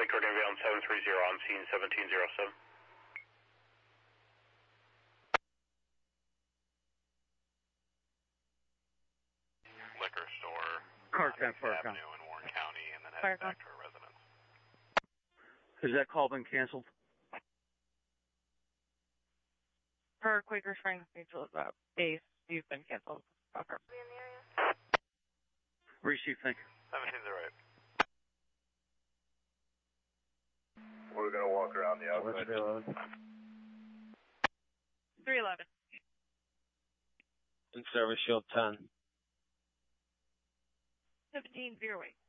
Quaker Navy on 730 on scene 1707. Liquor store. Car 10 for Avenue in Warren County and then head back to her residence. Has that call been canceled? Per Quaker Springs Mutual base, you've been canceled. Okay. Receive, thank you. 1708. We're going to walk around the outside. 311. In service, shield 10. 1708.